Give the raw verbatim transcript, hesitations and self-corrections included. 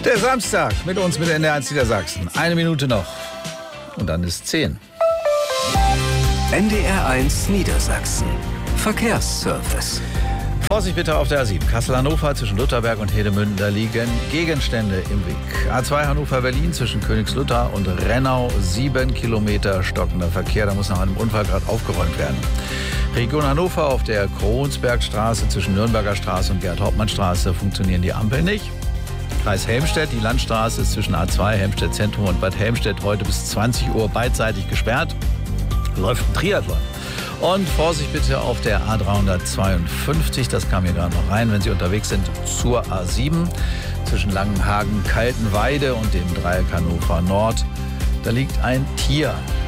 Der Samstag mit uns mit N D R eins Niedersachsen. Eine Minute noch. Und dann ist zehn. N D R eins Niedersachsen. Verkehrsservice. Vorsicht bitte auf der A sieben. Kassel-Hannover zwischen Lutherberg und Hedemünden. Da liegen Gegenstände im Weg. A zwei Hannover-Berlin zwischen Königslutter und Rennau. Sieben Kilometer stockender Verkehr. Da muss nach einem Unfall gerade aufgeräumt werden. Region Hannover auf der Kronsbergstraße zwischen Nürnberger Straße und Gerd-Hauptmann-Straße funktionieren die Ampeln nicht. Kreis Helmstedt, die Landstraße ist zwischen A zwei, Helmstedt Zentrum und Bad Helmstedt heute bis zwanzig Uhr beidseitig gesperrt. Läuft ein Triathlon. Und Vorsicht bitte auf der A dreihundertzweiundfünfzig, das kam hier gerade noch rein, wenn Sie unterwegs sind zur A sieben zwischen Langenhagen, Kaltenweide und dem Dreieck Hannover Nord. Da liegt ein Tier.